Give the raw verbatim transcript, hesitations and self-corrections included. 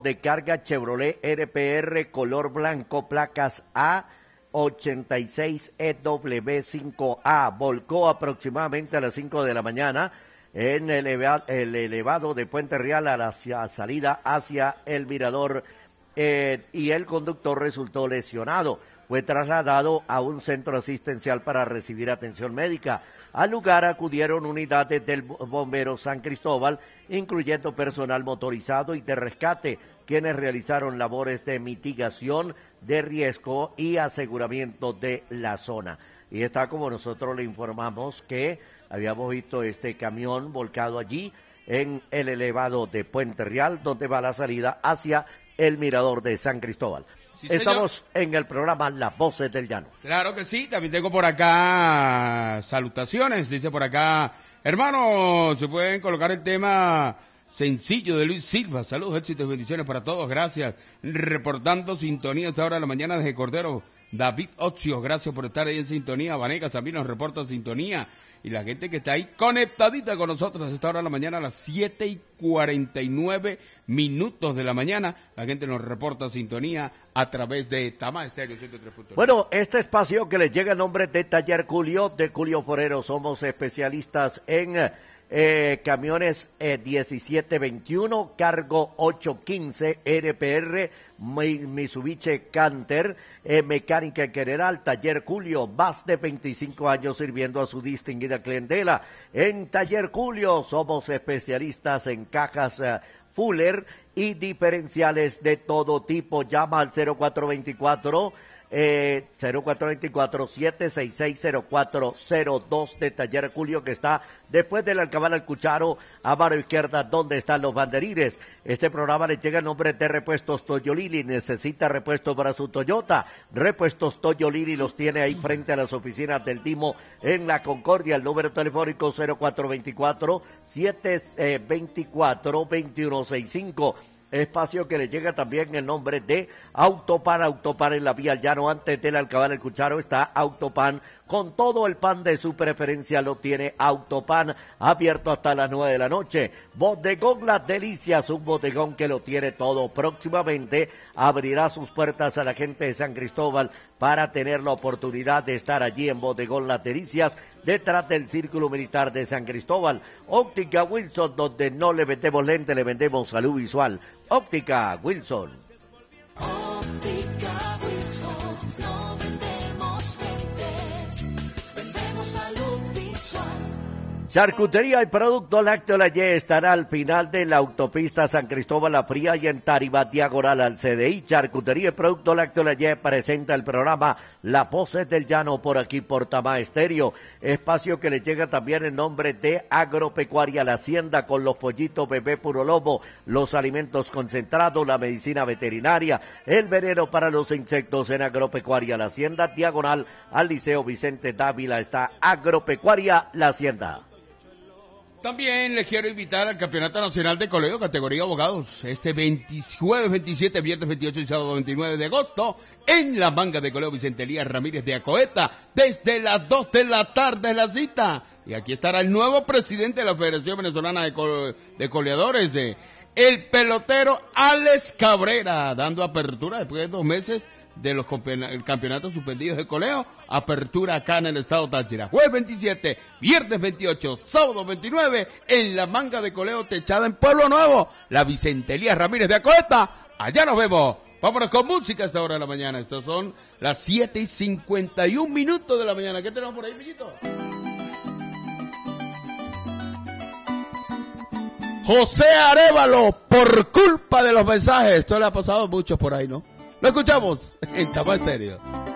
de carga Chevrolet R P R color blanco, placas A ochenta y seis E W cinco A. Volcó aproximadamente a las cinco de la mañana en el, eleva, el elevado de Puente Real a la salida hacia el mirador eh, y el conductor resultó lesionado. Fue trasladado a un centro asistencial para recibir atención médica. Al lugar acudieron unidades del bombero San Cristóbal, incluyendo personal motorizado y de rescate, quienes realizaron labores de mitigación de riesgo y aseguramiento de la zona. Y está como nosotros le informamos que habíamos visto este camión volcado allí en el elevado de Puente Real, donde va la salida hacia el mirador de San Cristóbal. Sí, estamos en el programa Las Voces del Llano. Claro que sí, también tengo por acá salutaciones, dice por acá, hermano, se pueden colocar el tema sencillo de Luis Silva, saludos, éxitos y bendiciones para todos, gracias, reportando sintonía hasta ahora de la mañana desde Cordero, David Oxios, gracias por estar ahí en sintonía, Vanegas también nos reporta sintonía, y la gente que está ahí conectadita con nosotros a esta hora de la mañana, a las siete y cuarenta y nueve minutos de la mañana, la gente nos reporta sintonía a través de Tama Estéreo ciento tres punto nueve. Bueno, este espacio que les llega en nombre de Taller Culio, de Culio Forero, somos especialistas en eh, camiones eh, diecisiete veintiuno, cargo ocho quince, R P R, Mitsubishi Canter, eh, mecánica en general, Taller Culio, más de veinticinco años sirviendo a su distinguida clientela. En Taller Culio somos especialistas en cajas eh, Fuller y diferenciales de todo tipo. Llama al cero cuatro veinticuatro, eh, cero cuatro veinticuatro, siete seis seis, cero cuatro cero dos de Taller Culio, que está después del Alcabal al Cucharo, a mano izquierda, donde están los banderines. Este programa le llega en nombre de Repuestos Toyo Lili. Necesita repuesto para su Toyota. Repuestos Toyo Lili los tiene ahí frente a las oficinas del Timo en La Concordia. El número telefónico cero cuatro veinticuatro, siete veinticuatro, veintiuno sesenta y cinco. Espacio que le llega también el nombre de Autopan. Autopan en la vía al Llano, antes del Alcabal el Cucharo está Autopan, con todo el pan de su preferencia lo tiene Autopan, abierto hasta las nueve de la noche. Bodegón Las Delicias, un bodegón que lo tiene todo. Próximamente abrirá sus puertas a la gente de San Cristóbal para tener la oportunidad de estar allí en Bodegón Las Delicias, detrás del Círculo Militar de San Cristóbal. Óptica Wilson, donde no le vendemos lente, le vendemos salud visual. Óptica Wilson. Óptica Wilson, no vendemos lentes, vendemos salud visual. Charcutería y Producto Lácteo La Ye estará al final de la autopista San Cristóbal La Fría y en Tarima, diagonal al C D I. Charcutería y Producto Lácteo La Ye presenta el programa Las Voces del Llano, por aquí por Tama Estéreo. Espacio que le llega también en nombre de Agropecuaria La Hacienda, con los pollitos bebé puro lobo, los alimentos concentrados, la medicina veterinaria, el veneno para los insectos. En Agropecuaria La Hacienda, diagonal al Liceo Vicente Dávila, está Agropecuaria La Hacienda. También les quiero invitar al Campeonato Nacional de Colegio, categoría abogados, este veinte, jueves veintisiete, viernes veintiocho y sábado veintinueve de agosto, en la manga de Colegio Vicente Elías Ramírez de Acoeta, desde las dos de la tarde la cita. Y aquí estará el nuevo presidente de la Federación Venezolana de, Co- de Coleadores, de el pelotero Alex Cabrera, dando apertura después de dos meses de los campeonatos suspendidos de coleo, apertura acá en el estado Táchira. Jueves veintisiete, viernes veintiocho, sábado veintinueve, en la manga de coleo techada en Pueblo Nuevo, la Vicente Elías Ramírez de Acoeta. Allá nos vemos. Vámonos con música a esta hora de la mañana. Estas son las siete y cincuenta y un minutos de la mañana. ¿Qué tenemos por ahí, Millito? José Arévalo, por culpa de los mensajes. Esto le ha pasado a muchos por ahí, ¿no? Lo escuchamos en Tama Estéreo.